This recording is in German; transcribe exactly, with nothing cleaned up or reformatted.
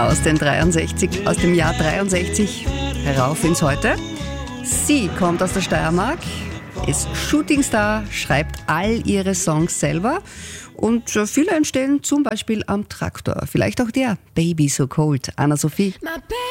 aus den dreiundsechzig, aus dem Jahr dreiundsechzig herauf ins Heute. Sie kommt aus der Steiermark, ist Shootingstar, schreibt all ihre Songs selber und viele entstehen zum Beispiel am Traktor. Vielleicht auch der Baby So Cold, Anna-Sophie.